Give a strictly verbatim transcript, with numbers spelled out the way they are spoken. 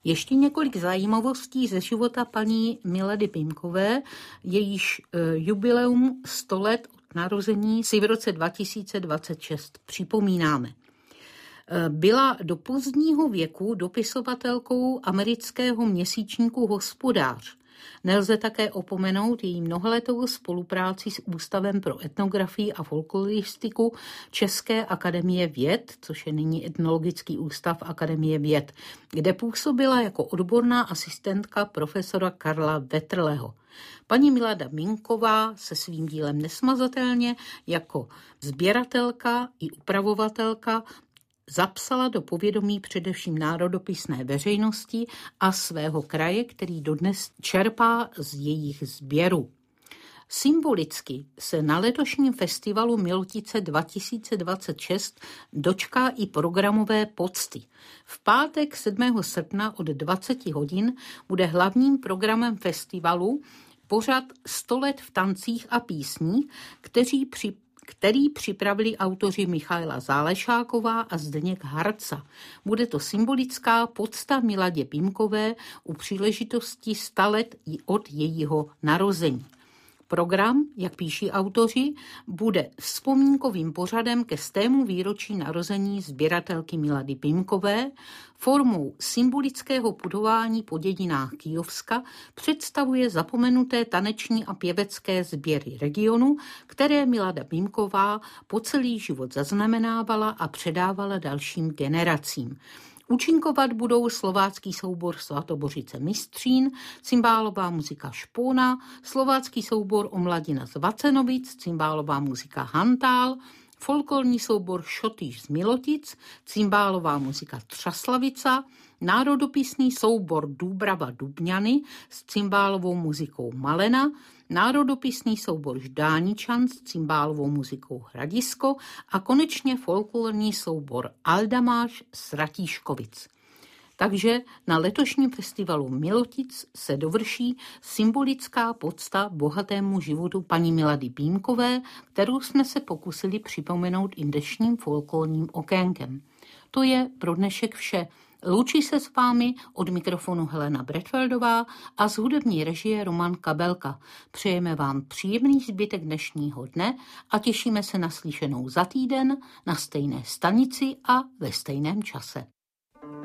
Ještě několik zajímavostí ze života paní Milady Pimkové, jejíž e, jubileum sto let od narození si v roce dva tisíce dvacet šest připomínáme. E, byla do pozdního věku dopisovatelkou amerického měsíčníku Hospodář. Nelze také opomenout její mnohaletou spolupráci s Ústavem pro etnografii a folkloristiku České akademie věd, což je nyní Etnologický ústav Akademie věd, kde působila jako odborná asistentka profesora Karla Vetrleho. Paní Milada Pimková se svým dílem nesmazatelně jako sběratelka i upravovatelka zapsala do povědomí především národopisné veřejnosti a svého kraje, který dodnes čerpá z jejich sběru. Symbolicky se na letošním festivalu Milotice dva tisíce dvacet šest dočká i programové pocty. V pátek sedmého srpna od dvacet hodin bude hlavním programem festivalu pořad sto let v tancích a písních, kteří při který připravili autoři Michaela Zálešáková a Zdeněk Harca. Bude to symbolická pocta Miladě Pimkové u příležitosti sta let od jejího narození. Program, jak píší autoři, bude vzpomínkovým pořadem ke stému výročí narození sběratelky Milady Pimkové. Formou symbolického putování po dědinách Kyjovska představuje zapomenuté taneční a pěvecké sběry regionu, které Milada Pimková po celý život zaznamenávala a předávala dalším generacím. Účinkovat budou slovácký soubor Svatobořice Mistřín, cymbálová muzika Špona, slovácký soubor Omladina z Vacenovic, cymbálová muzika Hantál, folklorní soubor Šotýš z Milotic, cymbálová muzika Třaslavica, národopisný soubor Dúbrava Dubňany s cymbálovou muzikou Malena, národopisný soubor Ždáničan s cymbálovou muzikou Hradisko a konečně folklorní soubor Aldamáš z Ratíškovic. Takže na letošním festivalu Milotic se dovrší symbolická pocta bohatému životu paní Milady Pimkové, kterou jsme se pokusili připomenout i dnešním folklorním okénkem. To je pro dnešek vše. Loučí se s vámi od mikrofonu Helena Bretfeldová a z hudební režie Roman Kabelka. Přejeme vám příjemný zbytek dnešního dne a těšíme se na slyšenou za týden na stejné stanici a ve stejném čase.